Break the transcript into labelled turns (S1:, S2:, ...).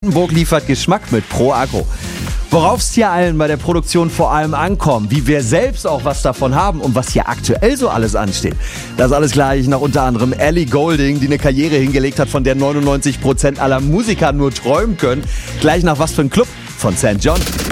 S1: Charlottenburg liefert Geschmack mit Pro Agro. Worauf es hier allen bei der Produktion vor allem ankommt, wie wir selbst auch was davon haben und was hier aktuell so alles ansteht. Das alles gleich nach unter anderem Ellie Goulding, die eine Karriere hingelegt hat, von der 99% aller Musiker nur träumen können. Gleich nach Was für ein Club von St. John.